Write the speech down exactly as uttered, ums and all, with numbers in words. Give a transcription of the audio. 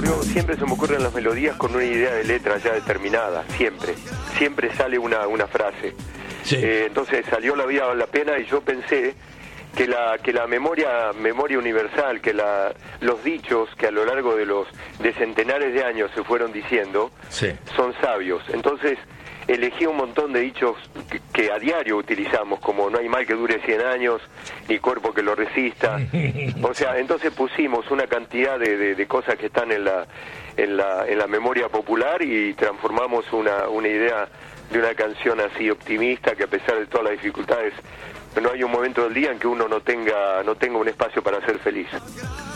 ocurrió, siempre se me ocurren las melodías con una idea de letra ya determinada, siempre. Siempre sale una, una frase. Sí. Eh, entonces salió La vida vale la pena y yo pensé que la que la memoria memoria universal, que la los dichos que a lo largo de los de centenares de años se fueron diciendo, Sí. son sabios. Entonces elegí un montón de dichos que, que a diario utilizamos, como no hay mal que dure cien años, ni cuerpo que lo resista. O sea, entonces pusimos una cantidad de, de, de cosas que están en la en la en la memoria popular y transformamos una una idea de una canción así optimista, que a pesar de todas las dificultades no hay un momento del día en que uno no tenga no tenga un espacio para ser feliz.